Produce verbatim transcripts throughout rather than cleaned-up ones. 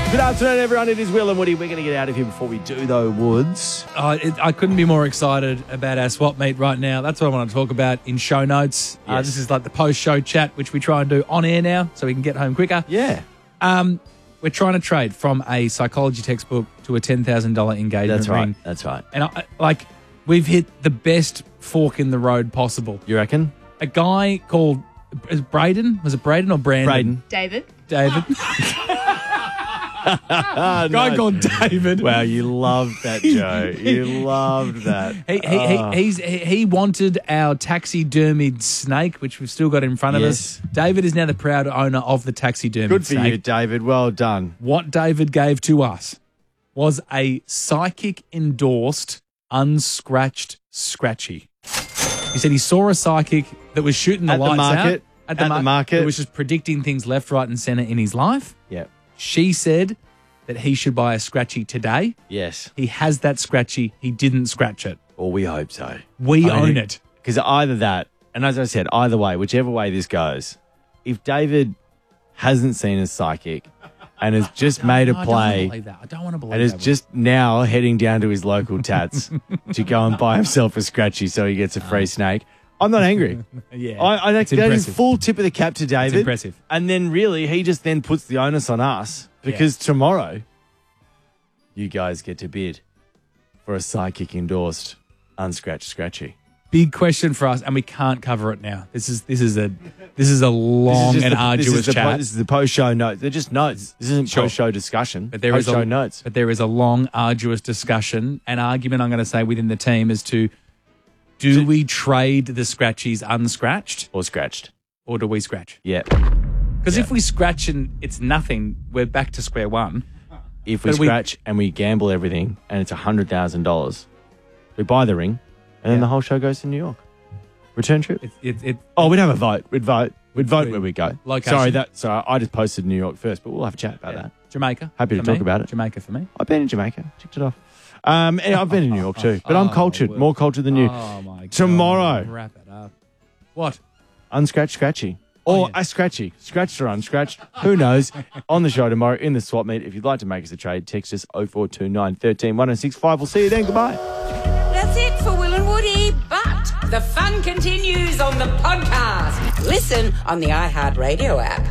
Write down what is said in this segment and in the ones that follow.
Good afternoon, everyone. It is Will and Woody. We're going to get out of here before we do, though, Woods. Oh, it, I couldn't be more excited about our swap meet right now. That's what I want to talk about in show notes. Yes. Uh, this is like the post-show chat, which we try and do on air now so we can get home quicker. Yeah. Um, we're trying to trade from a psychology textbook to a ten thousand dollars engagement That's right. ring. That's right. And, I, like, we've hit the best fork in the road possible. You reckon? A guy called is Braden. Was it Braden or Brandon? Braden. David. David. Oh, guy no. called David. Wow, you loved that, Joe. You loved that. He, he, Oh. he, he's, he, he wanted our taxidermied snake, which we've still got in front of Yes. us. David is now the proud owner of the taxidermied Good for snake. you, David. Well done. What David gave to us was a psychic-endorsed, unscratched scratchy. He said he saw a psychic that was shooting the At the lights market. out. At the mar- market. That was just predicting things left, right and centre in his life. Yeah. She said that he should buy a scratchy today. Yes. He has that scratchy. He didn't scratch it. Well, we hope so. We own it. Because either that, and as I said, either way, whichever way this goes, if David hasn't seen a psychic and has just made a I don't play want to believe that. I don't want to believe and is that. just now heading down to his local tats to go and buy himself a scratchy so he gets a free snake, I'm not angry. yeah, I, I think it's that is impressive. full tip of the cap to David. impressive. And then really, he just then puts the onus on us because tomorrow you guys get to bid for a psychic endorsed unscratched scratchy. Big question for us, and we can't cover it now. This is this is a this is a long This is just and the- arduous this is the chat. po- this is the post-show notes. They're just notes. This isn't Sure. post-show discussion. But there is post-show a notes. But there is a long, arduous discussion and argument. I'm going to say within the team as to do Do- we trade the scratchies unscratched Or scratched. or do we scratch? Yeah. Because Yeah. if we scratch and it's nothing, we're back to square one. If we But we- scratch and we gamble everything and it's one hundred thousand dollars, we buy the ring and then Yeah. the whole show goes to New York. Return trip. It, it, it, Oh, we'd have a vote. We'd vote. We'd vote we- where we go. Location. Sorry, that. Sorry, I just posted New York first, but we'll have a chat about yeah. that. Jamaica. Happy to for talk me. about it. Jamaica for me. I've been in Jamaica. Checked it off. Um, and I've been in New York too, but I'm Oh, cultured, well. more cultured than you. Oh, my God. Tomorrow. Wrap it up. What? Unscratched, scratchy. Or Oh, yeah. a scratchy. Scratched or unscratched. Who knows? On the show tomorrow in the swap meet. If you'd like to make us a trade, text us oh four two nine, one three, one oh six five. We'll see you then. Goodbye. That's it for Will and Woody, but the fun continues on the podcast. Listen on the iHeartRadio app.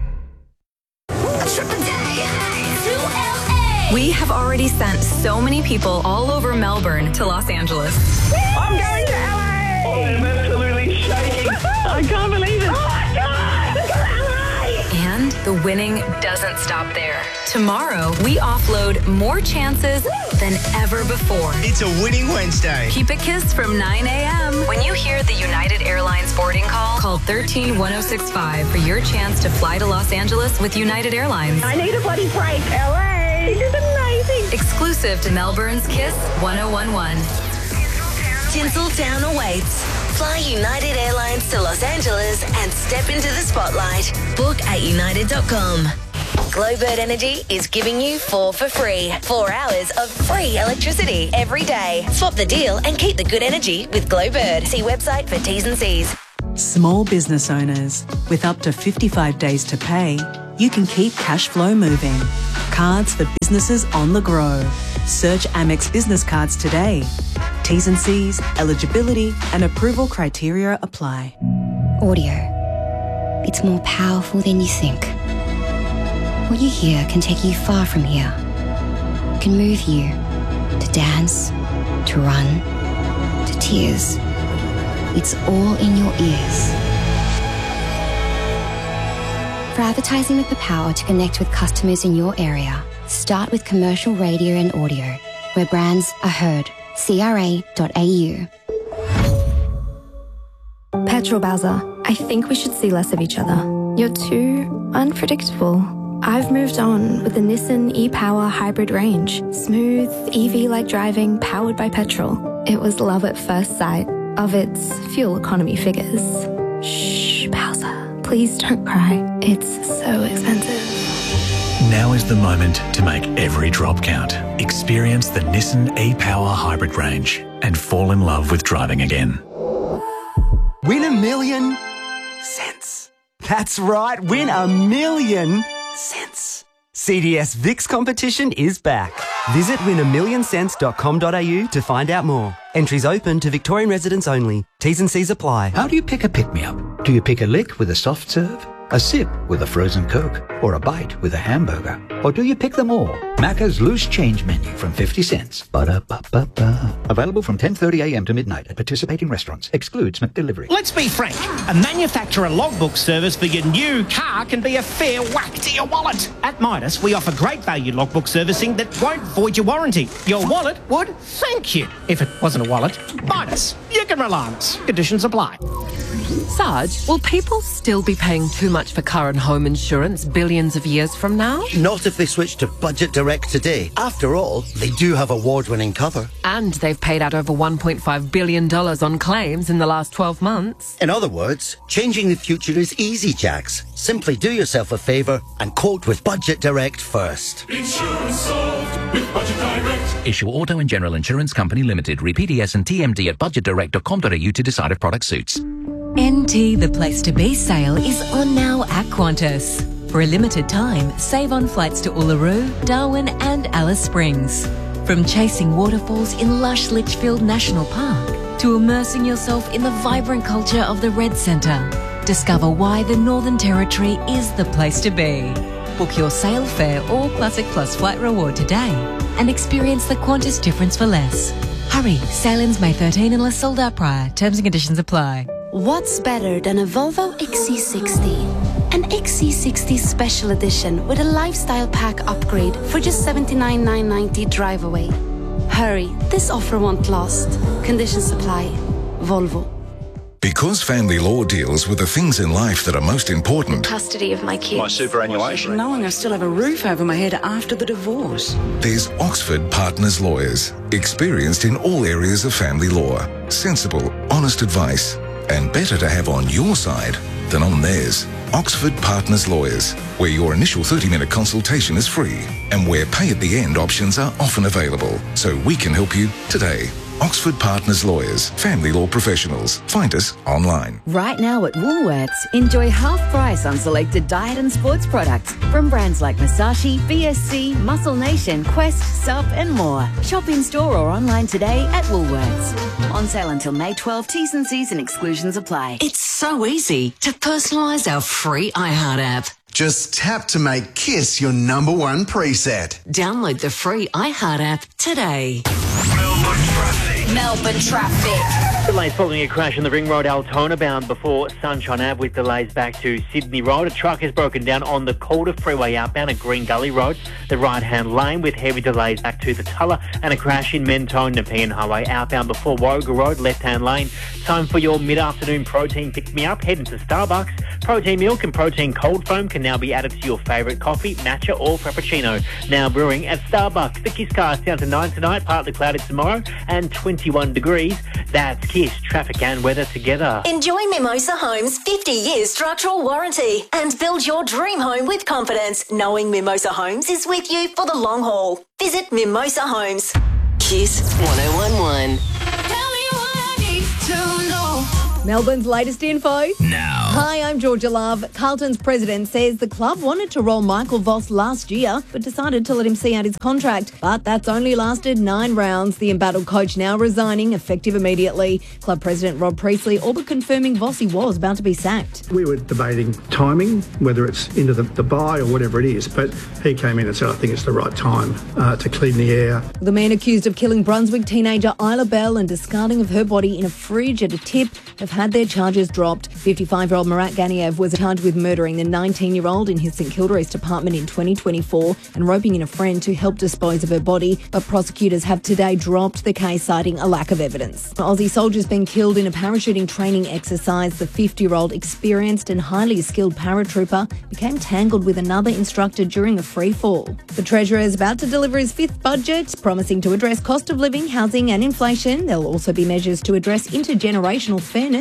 We have already sent so many people all over Melbourne to Los Angeles. I'm going to L A! Oh, I'm absolutely shaking. I can't believe it. Oh, my God! Let's go to L A! And the winning doesn't stop there. Tomorrow, we offload more chances than ever before. It's a winning Wednesday. Keep it kissed from nine a.m. When you hear the United Airlines boarding call, call one three one oh six five for your chance to fly to Los Angeles with United Airlines. I need a bloody break. L A! This is amazing. Exclusive to Melbourne's Kiss one oh one one. Tinseltown awaits. Fly United Airlines to Los Angeles and step into the spotlight. Book at united dot com. Glowbird Energy is giving you four for free. Four hours of free electricity every day. Swap the deal and keep the good energy with Glowbird. See website for T's and C's. Small business owners, with up to fifty-five days to pay, you can keep cash flow moving. Cards for businesses on the grow. Search Amex Business Cards today. T's and C's, eligibility and approval criteria apply. Audio. It's more powerful than you think. What you hear can take you far from here. It can move you to dance, to run, to tears. It's all in your ears. For advertising with the power to connect with customers in your area, start with commercial radio and audio, where brands are heard. C R A dot A U. Petrol Bowser, I think we should see less of each other. You're too unpredictable. I've moved on with the Nissan e-Power hybrid range. Smooth, E V-like driving powered by petrol. It was love at first sight of its fuel economy figures. Shh, Bowser, please don't cry. It's so expensive. Now is the moment to make every drop count. Experience the Nissan e-Power hybrid range and fall in love with driving again. Win a million cents. That's right, win a million cents. C D S Vix competition is back. Visit win a million cents dot com dot a u to find out more. Entries open to Victorian residents only. T's and C's apply. How do you pick a pick-me-up? Do you pick a lick with a soft serve? A sip with a frozen Coke? Or a bite with a hamburger? Or do you pick them all? Macca's Loose Change Menu from fifty cents. Ba-da-ba-ba-ba. Available from ten thirty a m to midnight at participating restaurants. Excludes McDelivery. Let's be frank. A manufacturer logbook service for your new car can be a fair whack to your wallet. At Midas, we offer great value logbook servicing that won't void your warranty. Your wallet would thank you. If it wasn't a wallet, Midas. You can rely on us. Conditions apply. Sarge, will people still be paying too much for car and home insurance billions of years from now? Not if they switch to Budget Direct today. After all, they do have award-winning cover. And they've paid out over one point five billion dollars on claims in the last twelve months. In other words, changing the future is easy, Jax. Simply do yourself a favour and quote with Budget Direct first. Insurance solved with Budget Direct. Issue Auto and General Insurance Company Limited. Read P D S and T M D at budget direct dot com dot a u to decide if product suits. N T The Place to Be sale is on now at Qantas. For a limited time, save on flights to Uluru, Darwin and Alice Springs. From chasing waterfalls in lush Litchfield National Park to immersing yourself in the vibrant culture of the Red Centre. Discover why the Northern Territory is the place to be. Book your sail fare or Classic Plus flight reward today and experience the Qantas difference for less. Hurry, sail-ins May thirteenth unless sold out prior. Terms and conditions apply. What's better than a Volvo X C sixty? An X C sixty Special Edition with a lifestyle pack upgrade for just seventy-nine thousand nine hundred ninety drive away. Hurry, this offer won't last. Conditions apply. Volvo. Because family law deals with the things in life that are most important. Custody of my kids. My superannuation. Knowing I still have a roof over my head after the divorce. There's Oxford Partners Lawyers, experienced in all areas of family law. Sensible, honest advice, and better to have on your side than on theirs. Oxford Partners Lawyers, where your initial thirty minute consultation is free and where pay at the end options are often available, so we can help you today. Oxford Partners Lawyers, family law professionals. Find us online. Right now at Woolworths, enjoy half price on selected diet and sports products from brands like Masashi, B S C, Muscle Nation, Quest, Sup and more. Shop in store or online today at Woolworths. On sale until May twelfth, T's and C's and exclusions apply. It's so easy to personalise our free iHeart app. Just tap to make Kiss your number one preset. Download the free iHeart app today. Melbourne traffic. Delays following a crash on the Ring Road Altona bound before Sunshine Ave with delays back to Sydney Road. A truck has broken down on the Calder Freeway outbound at Green Gully Road, the right-hand lane with heavy delays back to the Tulla, and a crash in Mentone Nepean Highway outbound before Warrigal Road, left-hand lane. Time for your mid-afternoon protein pick-me-up. Head into Starbucks. Protein milk and protein cold foam can now be added to your favourite coffee, matcha or frappuccino. Now brewing at Starbucks. The Kiss cast down to nine tonight, partly cloudy tomorrow, and twenty-one degrees. That's Kiss, traffic and weather together. Enjoy Mimosa Homes' fifty years structural warranty and build your dream home with confidence, knowing Mimosa Homes is with you for the long haul. Visit Mimosa Homes. Kiss one oh one one. Tell me what I need to know. Melbourne's latest info. Now. Hi, I'm Georgia Love. Carlton's president says the club wanted to roll Michael Voss last year, but decided to let him see out his contract. But that's only lasted nine rounds. The embattled coach now resigning, effective immediately. Club president Rob Priestley all but confirming Vossi was about to be sacked. We were debating timing, whether it's into the, the buy or whatever it is, but he came in and said, I think it's the right time uh, to clean the air. The man accused of killing Brunswick teenager Isla Bell and discarding of her body in a fridge at a tip have had their charges dropped. fifty-five-year-old Marat Ganiev was charged with murdering the nineteen-year-old in his St Kilda East apartment in twenty twenty-four and roping in a friend to help dispose of her body, but prosecutors have today dropped the case, citing a lack of evidence. An Aussie soldier's been killed in a parachuting training exercise. The fifty-year-old experienced and highly skilled paratrooper became tangled with another instructor during a free fall. The Treasurer is about to deliver his fifth budget, promising to address cost of living, housing and inflation. There'll also be measures to address intergenerational fairness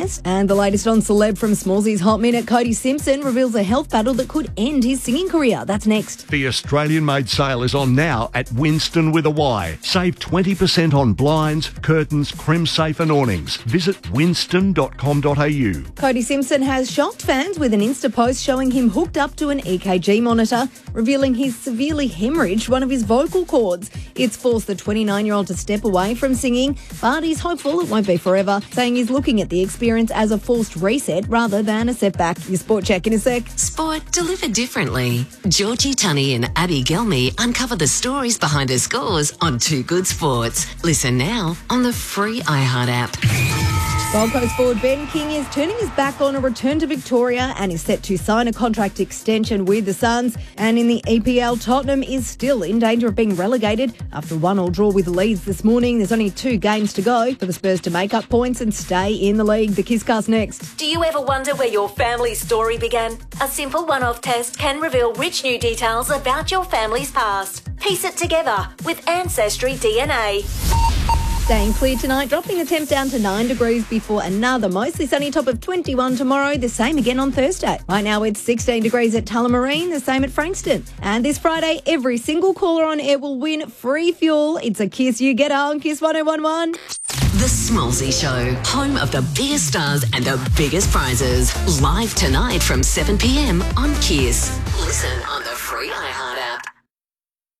West. And the latest on celeb from Smallsy's Hot Minute, Cody Simpson reveals a health battle that could end his singing career. That's next. The Australian-made sale is on now at Winston with a Y. Save twenty percent on blinds, curtains, crim-safe and awnings. Visit winston dot com dot a u. Cody Simpson has shocked fans with an Insta post showing him hooked up to an E K G monitor, revealing he's severely hemorrhaged one of his vocal cords. It's forced the twenty-nine-year-old to step away from singing, but he's hopeful it won't be forever, saying he's looking at the experience as a forced reset rather than a setback. Your sport check in a sec. Sport delivered differently. Georgie Tunney and Abby Gelmy uncover the stories behind the scores on Two Good Sports. Listen now on the free iHeart app. Gold Coast forward Ben King is turning his back on a return to Victoria and is set to sign a contract extension with the Suns. And in the E P L, Tottenham is still in danger of being relegated after a one-all draw with Leeds this morning. There's only two games to go for the Spurs to make up points and stay in the league. The Kisscast next. Do you ever wonder where your family's story began? A simple one-off test can reveal rich new details about your family's past. Piece it together with Ancestry D N A. Staying clear tonight, dropping the temp down to nine degrees before another mostly sunny top of twenty-one tomorrow, the same again on Thursday. Right now it's sixteen degrees at Tullamarine, the same at Frankston. And this Friday, every single caller on air will win free fuel. It's a Kiss You Get on Kiss one oh one one. The Smallsy Show, home of the biggest stars and the biggest prizes. Live tonight from seven p m on Kiss. Listen on the free iHeart app.